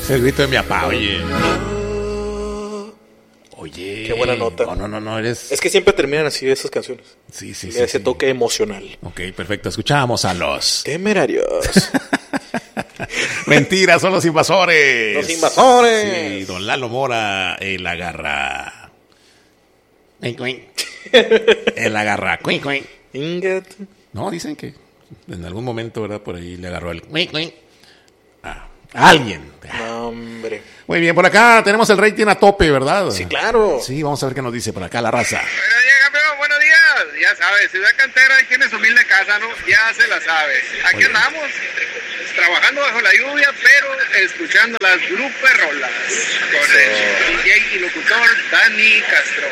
Es el grito de mi papá, oye. Oye. Qué buena nota. No, eres... Es que siempre terminan así esas canciones. Sí. Ese toque emocional. Ok, perfecto. Escuchábamos a los... Temerarios. Mentira, son los invasores. Los invasores. Sí, don Lalo Mora, el agarra. El agarra. Inget. No, dicen que en algún momento, ¿verdad? Por ahí le agarró el... a alguien. No, hombre. Muy bien, por acá tenemos el rating a tope, ¿verdad? Sí, claro. Sí, vamos a ver qué nos dice por acá la raza. Buenos días, campeón, buenos días. Ya sabes, Ciudad Cantera y tiene su humilde casa, ¿no? Ya se la sabe. Aquí Oye. andamos, trabajando bajo la lluvia, pero escuchando las gruperrolas con el DJ y locutor Dani Castro.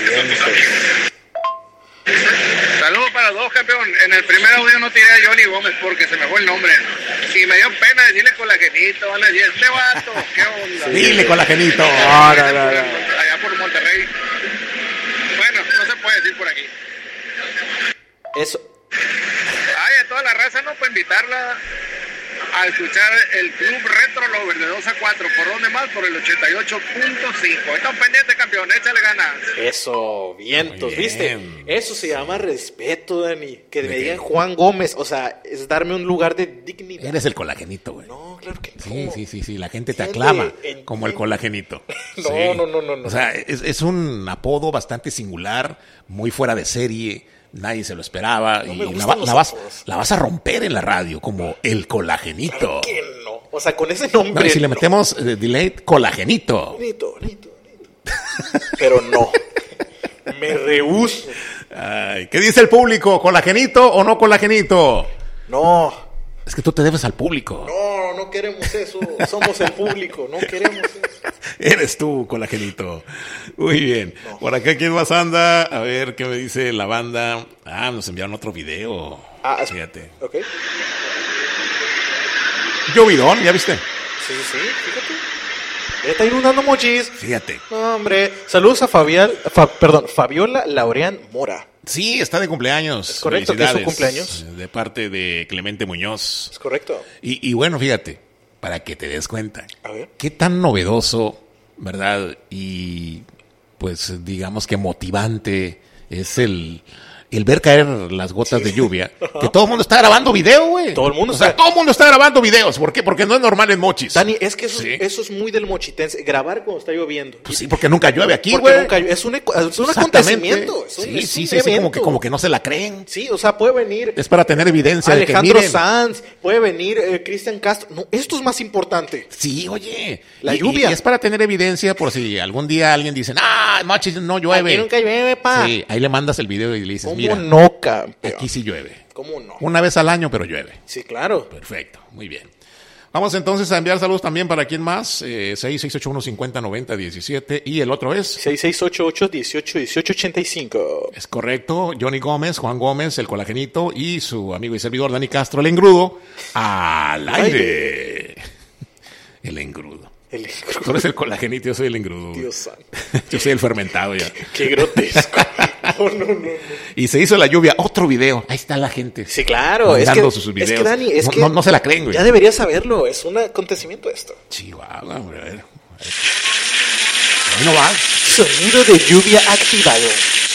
Saludos para los dos, campeón. En el primer audio no tiré a Johnny Gómez porque se me fue el nombre. Y me dio pena decirle colagenito. Van a decir, este vato, ¿qué onda? Dile colagenito. Allá por Monterrey. Bueno, no se puede decir por aquí. Eso. Ay, a toda la raza, ¿no? Para invitarla a escuchar el Club Retro Lover de 2 a 4. ¿Por dónde más? Por el 88.5. Están pendientes, campeón. Échale ganas. Eso, vientos, Muy bien. ¿viste? Eso se llama respeto, Dani. Que me ¿De digan qué? Juan Gómez. O sea, es darme un lugar de dignidad. Eres el colagenito, güey. No, claro que no. Sí. La gente te Gente, aclama entiende. como el colagenito. No, Sí. no. O sea, es un apodo bastante singular, muy fuera de serie. Nadie se lo esperaba. No Y me la, gustan va- los la vas, apodos. la vas a romper en la radio como el colagenito. Claro que no. O sea, con ese No, nombre. y si le no. metemos delay, colagenito. Bonito. Pero no. Me rehúso. Ay, ¿qué dice el público? ¿Colagenito o no colagenito? No. Es que tú te debes al público. No queremos eso. Somos el público. No queremos eso. Eres tú, colagenito. Muy bien. Por acá, ¿quién más anda? A ver, ¿qué me dice la banda? Ah, nos enviaron otro video. Fíjate. Ok. Llovidón, ¿ya viste? Sí, fíjate. Ya está inundando mochis. Fíjate. No, hombre. Saludos a Fabiola Laureán Mora. Sí, está de cumpleaños. Es correcto, que es su Felicidades, cumpleaños. de parte de Clemente Muñoz. Es correcto. Y bueno, fíjate, para que te des cuenta. A ver. Qué tan novedoso, ¿verdad? Y pues digamos que motivante es el ver caer las gotas de lluvia. Que todo el mundo está grabando video, güey. Todo el mundo O sea, está- todo el mundo está grabando videos. ¿Por qué? Porque no es normal en Mochis. Dani, es que eso, Sí. eso es muy del mochitense. Grabar cuando está lloviendo. Pues sí, porque nunca llueve aquí, Porque güey. nunca- es un Exactamente. acontecimiento. Es un Sí, evento. como que no se la creen. Sí, o sea, puede venir Es para tener evidencia de que Alejandro miren. Sanz, puede venir Cristian Castro. No, esto es más importante. Sí, oye. La Y lluvia. es para tener evidencia por si algún día alguien dice, Mochis no llueve. Aquí nunca llueve, pa. Sí, ahí le mandas el video y le dices, ¿Cómo mira, no, campeón? aquí sí llueve. ¿Cómo no? Una vez al año, pero llueve. Sí, claro. Perfecto, muy bien. Vamos entonces a enviar saludos también para quién más. 668-150-90-17. Y el otro es, 6688-18-1885. es correcto, Johnny Gómez, Juan Gómez, el colagenito, y su amigo y servidor Dani Castro, el engrudo, al aire. El engrudo. Tú eres el colagenito, yo soy el engrudo. Dios santo. Yo soy el fermentado ya. Qué grotesco. No. Y se hizo la lluvia, otro video. Ahí está la gente. Sí, claro. Mandando sus videos. Es que, Dani, es no, que... no se la creen, güey. Ya deberías saberlo. Es un acontecimiento esto. Chihuahua, hombre, a ver. Ahí no va. Sonido de lluvia activado.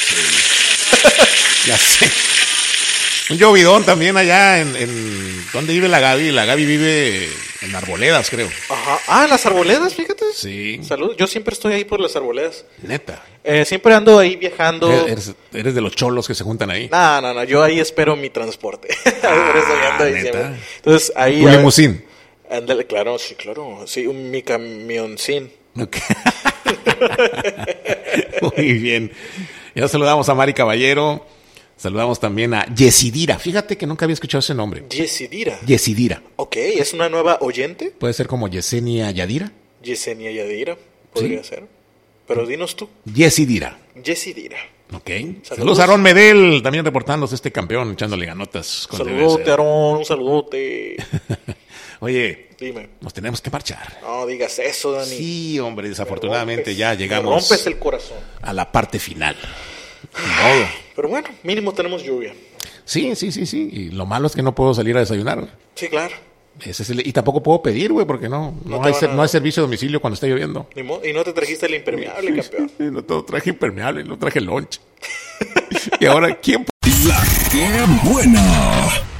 Ya sé. Un llovidón también allá en... ¿Dónde vive la Gaby? La Gaby vive en Arboledas, creo. Ajá. Ah, las arboledas, fíjate. Sí. Salud. Yo siempre estoy ahí por las arboledas. Neta. Siempre ando ahí viajando. Eres de los cholos que se juntan ahí. No. Yo ahí espero mi transporte. Por eso ya ando ahí ¿neta? siempre. Entonces ahí. Un limusín. Ándale, claro, sí, claro. Sí, mi camioncín. Ok. Muy bien. Ya saludamos a Mari Caballero. Saludamos también a Yesidira. Fíjate que nunca había escuchado ese nombre. Yesidira. Yesidira. Ok, ¿es una nueva oyente? Puede ser como Yesenia Yadira. Yesenia Yadira. Podría ser. Pero dinos tú. Yesidira. Yesidira. Ok. Saludos a Aaron Medel, también reportándose este campeón, echándole ganotas. con Saludote, debe ser. Aarón, un saludote. Oye, Dime. nos tenemos que marchar. No digas eso, Dani. Sí, hombre, desafortunadamente Rompes- ya me llegamos rompes el corazón. a la parte final. Ni modo. Pero bueno, mínimo tenemos lluvia. Sí. Y lo malo es que no puedo salir a desayunar. Sí, claro. Y tampoco puedo pedir, güey, porque no hay servicio de domicilio cuando está lloviendo. Y no te trajiste el impermeable, campeón. No traje impermeable, no traje lunch. Y ahora, ¿quién? La que buena.